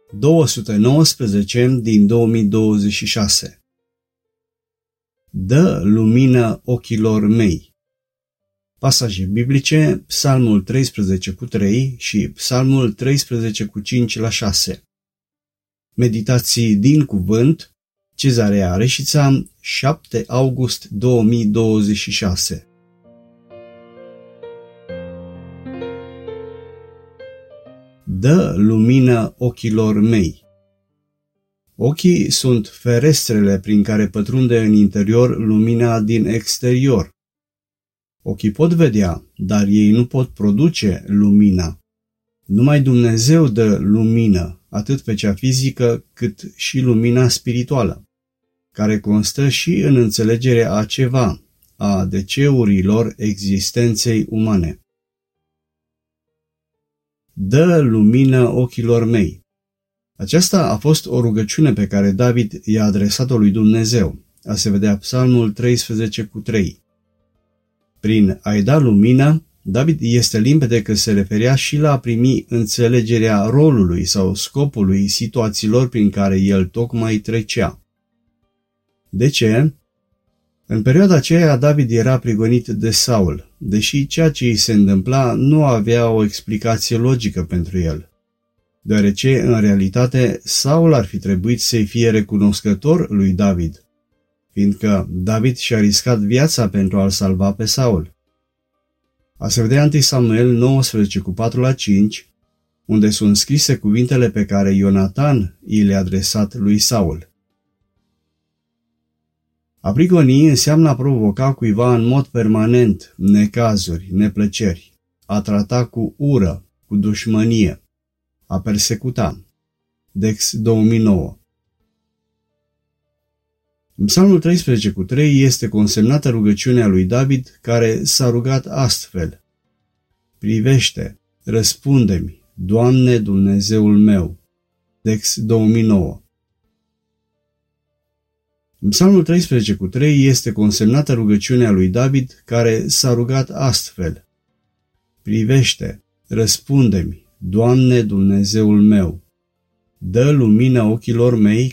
219 din 2026. Dă lumină ochilor mei. Pasaje biblice, Psalmul 13:3 și Psalmul 13:5-6. Meditații din cuvânt, Cezarea Reșița, 7 august 2026. Dă lumină ochilor mei. Ochii sunt ferestrele prin care pătrunde în interior lumina din exterior. Ochii pot vedea, dar ei nu pot produce lumina. Numai Dumnezeu dă lumină, atât pe cea fizică, cât și lumina spirituală, care constă și în înțelegerea a ceva, a ADC-urilor existenței umane. Dă lumină ochilor mei. Aceasta a fost o rugăciune pe care David i-a adresat-o lui Dumnezeu, a se vedea Psalmul 13:3. Prin a-i da lumină, David este limpede că se referea și la a primi înțelegerea rolului sau scopului situațiilor prin care el tocmai trecea. De ce? În perioada aceea David era prigonit de Saul, deși ceea ce îi se întâmpla nu avea o explicație logică pentru el, deoarece, în realitate, Saul ar fi trebuit să-i fie recunoscător lui David, fiindcă David și-a riscat viața pentru a-l salva pe Saul. A se vedea 1 Samuel 19:4-5, unde sunt scrise cuvintele pe care Ionatan i le-a adresat lui Saul. A prigoni înseamnă a provoca cuiva în mod permanent necazuri, neplăceri, a trata cu ură, cu dușmănie, a persecuta. Dex 2009. În Psalmul 13:3 este consemnată rugăciunea lui David, care s-a rugat astfel: Privește, răspunde-mi, Doamne Dumnezeul meu. Dex 2009. În Psalmul 13:3 este consemnată rugăciunea lui David, care s-a rugat astfel: Privește, răspunde-mi, Doamne Dumnezeul meu. Dă lumină ochilor mei